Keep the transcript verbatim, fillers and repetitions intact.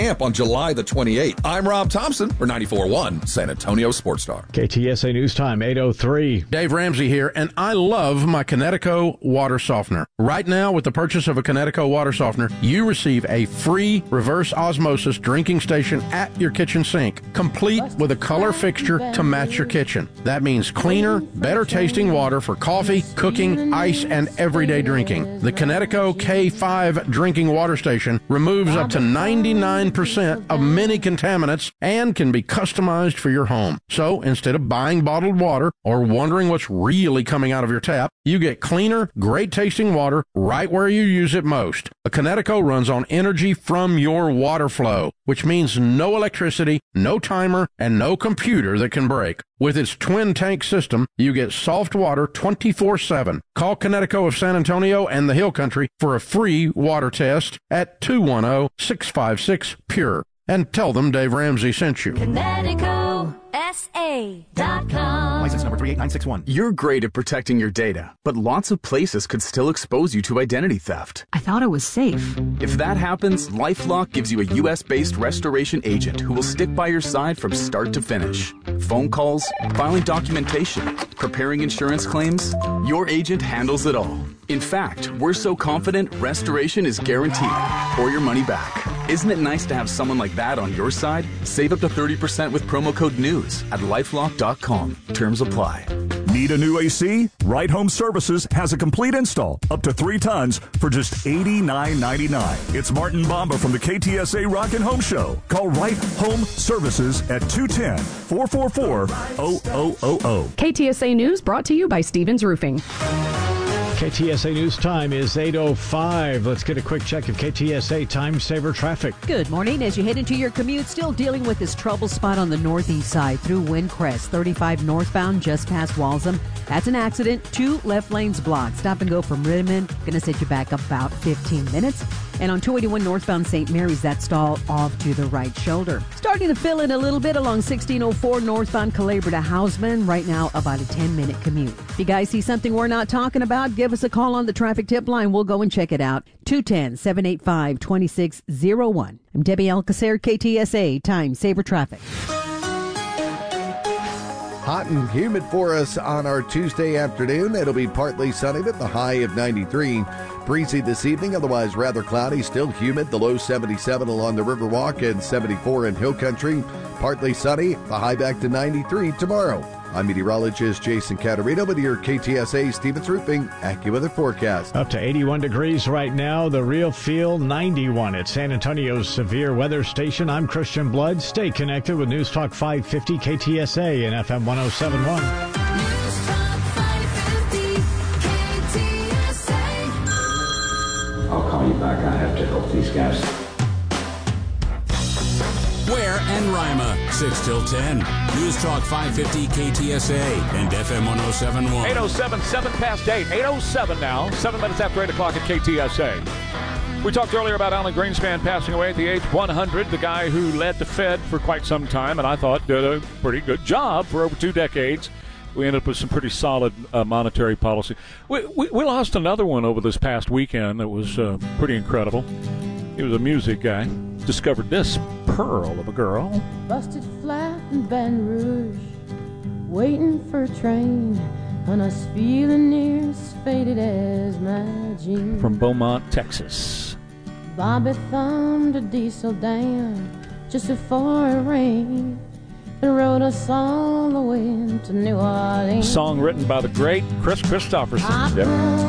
camp on July the twenty-eighth. I'm Rob Thompson for ninety-four point one San Antonio Sports Star. K T S A News Time, eight oh three. Dave Ramsey here, and I love my Connecticut water softener. Right now, with the purchase of a Connecticut water softener, you receive a free reverse osmosis drinking station at your kitchen sink, complete with a color fixture to match your kitchen. That means cleaner, better tasting water for coffee, cooking, ice, and everyday drinking. The Connecticut K five drinking water station removes up to ninety-nine percent of many contaminants and can be customized for your home. So instead of buying bottled water or wondering what's really coming out of your tap, you get cleaner, great tasting water right where you use it most. A Connecticut runs on energy from your water flow, which means no electricity, no timer, and no computer that can break. With its twin tank system, you get soft water twenty-four seven. Call Connecticut of San Antonio and the Hill Country for a free water test at two one zero, six five six, P U R E. And tell them Dave Ramsey sent you. Connecticut S A dot com. License number three eight nine six one. You're great at protecting your data, but lots of places could still expose you to identity theft. I thought it was safe. If that happens, LifeLock gives you a U S-based restoration agent who will stick by your side from start to finish. Phone calls, filing documentation, preparing insurance claims, your agent handles it all. In fact, we're so confident restoration is guaranteed or your money back. Isn't it nice to have someone like that on your side? Save up to thirty percent with promo code NEWS at lifelock dot com. Terms apply. Need a new A C? Right Home Services has a complete install up to three tons for just eighty-nine ninety-nine. It's Martin Bomba from the K T S A Rockin' Home Show. Call Right Home Services at two one zero, four four four, zero zero zero zero. K T S A News brought to you by Stevens Roofing. K T S A News Time is eight oh five. Let's get a quick check of K T S A Time Saver traffic. Good morning. As you head into your commute, still dealing with this trouble spot on the northeast side through Windcrest, thirty-five northbound just past Walsham. That's an accident. Two left lanes blocked. Stop and go from Rittman. Going to set you back about fifteen minutes. And on two eighty-one northbound Saint Mary's, that stall off to the right shoulder. Starting to fill in a little bit along sixteen oh four northbound Calabria to Houseman. Right now, about a ten-minute commute. If you guys see something we're not talking about, give us a call on the traffic tip line. We'll go and check it out. two one zero, seven eight five, two six zero one. I'm Debbie Alcacer, K T S A Time Saver Traffic. Hot and humid for us on our Tuesday afternoon. It'll be partly sunny with the high of ninety-three. Breezy this evening, otherwise rather cloudy, still humid. The low seventy-seven along the Riverwalk and seventy-four in Hill Country. Partly sunny, the high back to ninety-three tomorrow. I'm meteorologist Jason Caterino with your K T S A Stevens Roofing AccuWeather forecast. Up to eighty-one degrees right now. The real feel ninety-one at San Antonio's Severe Weather Station. I'm Christian Blood. Stay connected with News Talk five fifty K T S A and F M one oh seven point one. News Talk five fifty K T S A. I'll call you back. I have to help these guys. Ware and Rima, six till ten. News Talk five fifty K T S A and F M one oh seven point one. eight oh seven, seven past eight. eight oh seven now, seven minutes after eight o'clock at K T S A. We talked earlier about Alan Greenspan passing away at the age one hundred, the guy who led the Fed for quite some time, and I thought did a pretty good job for over two decades. We ended up with some pretty solid uh, monetary policy. We, we, we lost another one over this past weekend that was uh, pretty incredible. He was a music guy. Discovered this pearl of a girl. Busted flat in Baton Rouge, waiting for a train, and I was feeling near as faded as my jeans. From Beaumont, Texas. Bobby thumbed a diesel down just before it rained and rode us all the way to New Orleans. Song written by the great Chris Christopherson. Yep.